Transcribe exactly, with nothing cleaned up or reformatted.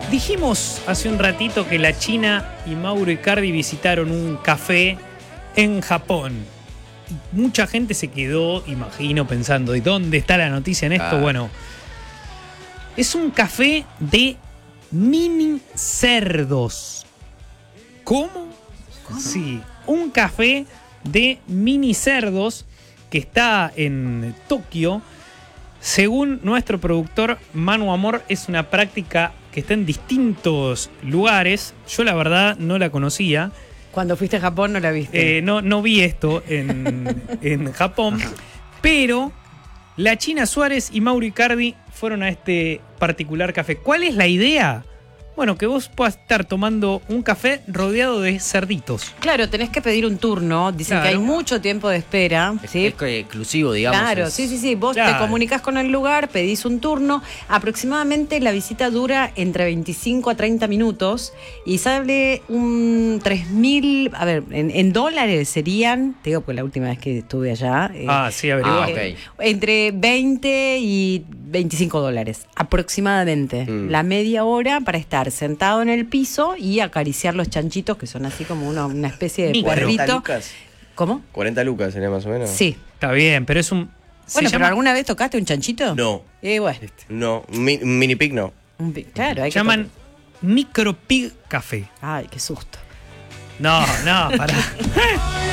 Dijimos hace un ratito que la China y Mauro Icardi visitaron un café en Japón. Y mucha gente se quedó, imagino, pensando, ¿y dónde está la noticia en esto? Ah. Bueno, es un café de mini cerdos. ¿Cómo? ¿Cómo? Sí, un café de mini cerdos que está en Tokio. Según nuestro productor Manu Amor, es una práctica que está en distintos lugares. Yo la verdad no la conocía. Cuando fuiste a Japón no la viste. Eh, no, no vi esto en, en Japón, pero la China Suárez y Mauro Icardi fueron a este particular café. ¿Cuál es la idea? Bueno, que vos puedas estar tomando un café rodeado de cerditos. Claro, tenés que pedir un turno. Dicen Claro. que hay mucho tiempo de espera. Es, ¿sí? es exclusivo, digamos. Claro, es- sí, sí, sí. Vos Claro. te comunicas con el lugar, pedís un turno. Aproximadamente la visita dura entre veinticinco a treinta minutos y sale un tres mil, a ver, en, en dólares serían, te digo porque la última vez que estuve allá, eh, Ah, sí, averiguá. Ah, eh, ok. entre veinte y veinticinco dólares aproximadamente. Mm. La media hora para estar sentado en el piso y acariciar los chanchitos que son así como uno- una especie de Micro. cuarenta perrito. lucas. ¿Cómo? cuarenta lucas sería más o menos. Sí. Está bien, pero es un... se Bueno, pero llama- ¿alguna vez tocaste un chanchito? No, Eh, bueno. no, un mi- un mini pig no. Un pi- claro, hay que llaman tocar. Micro Pig Café. Ay, qué susto. No, no, pará.